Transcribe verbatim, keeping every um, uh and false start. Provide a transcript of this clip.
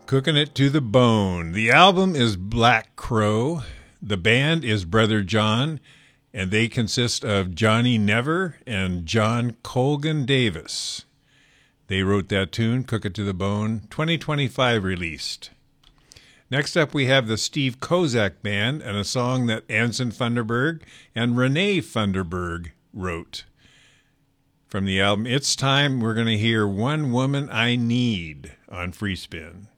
Cooking It to the Bone. The album is Black Crow. The band is Brother John, and they consist of Johnny Never and John Colgan Davis. They wrote that tune, Cook It to the Bone, twenty twenty-five released. Next up, we have the Steve Kozak Band and a song that Anson Funderburg and Renee Funderburg wrote. From the album It's Time, we're going to hear One Woman I Need on Free Spin.